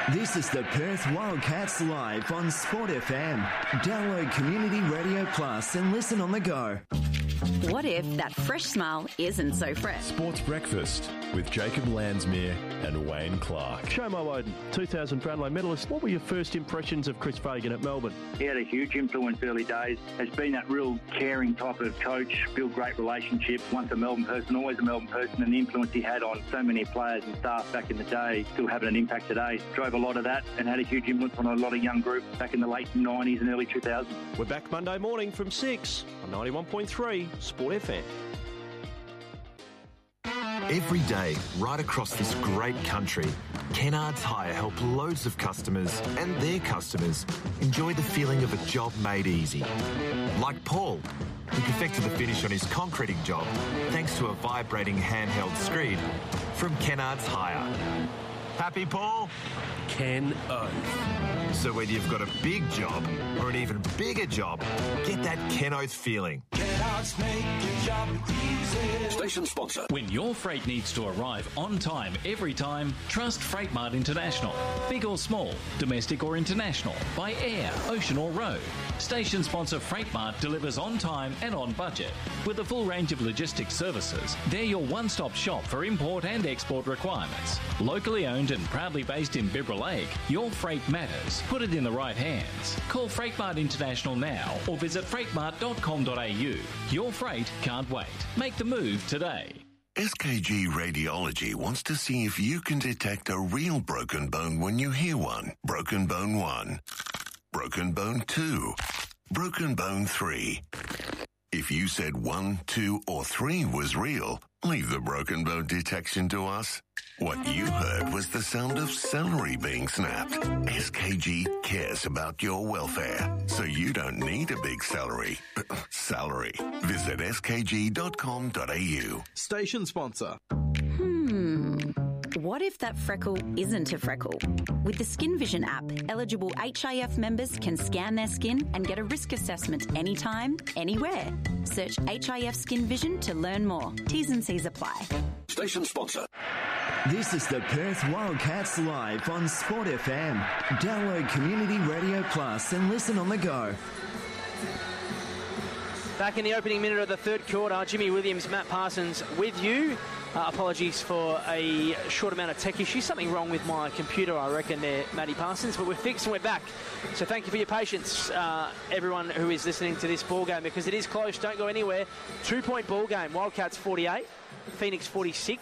This is the Perth Wildcats live on Sport FM. Download Community Radio Plus and listen on the go. What if that fresh smile isn't so fresh? Sports Breakfast with Jacob Landsmere and Wayne Clark. Shomo Woden, 2000 Brownlow medalist. What were your first impressions of Chris Fagan at Melbourne? He had a huge influence early days. Has been that real caring type of coach, built great relationships. Once a Melbourne person, always a Melbourne person, and the influence he had on so many players and staff back in the day, still having an impact today. Drove a lot of that and had a huge influence on a lot of young groups back in the late 90s and early 2000s. We're back Monday morning from 6 on 91.3 Sport FM. Every day, right across this great country, Kennards Hire help loads of customers and their customers enjoy the feeling of a job made easy. Like Paul, who perfected the finish on his concreting job thanks to a vibrating handheld screed from Kennards Hire. Happy, Paul? Ken Oath. So whether you've got a big job or an even bigger job, get that Ken Oath feeling. Kennards make your job easy. Station sponsor. When your freight needs to arrive on time every time, trust Freightmart International. Big or small, domestic or international, by air, ocean or road. Station sponsor Freightmart delivers on time and on budget. With a full range of logistics services, they're your one-stop shop for import and export requirements. Locally owned and proudly based in Bibra Lake, your freight matters. Put it in the right hands. Call Freightmart International now or visit freightmart.com.au. Your freight can't wait. Make the move today. SKG Radiology wants to see if you can detect a real broken bone when you hear one. Broken bone 1. Broken bone 2. Broken bone 3. If you said 1, 2 or 3 was real, leave the broken bone detection to us. What you heard was the sound of celery being snapped. SKG cares about your welfare, so you don't need a big salary. Visit skg.com.au. Station sponsor. What if that freckle isn't a freckle? With the Skin Vision app, eligible HIF members can scan their skin and get a risk assessment anytime, anywhere. Search HIF Skin Vision to learn more. T's and C's apply. Station sponsor. This is the Perth Wildcats live on Sport FM. Download Community Radio Plus and listen on the go. Back in the opening minute of the third quarter, Jimmy Williams, Matt Parsons with you. Apologies for a short amount of tech issues. Something wrong with my computer, I reckon, there, Matty Parsons. But we're fixed and we're back. So thank you for your patience, everyone who is listening to this ball game, because it is close. Don't go anywhere. 2-point ball game. Wildcats 48, Phoenix 46.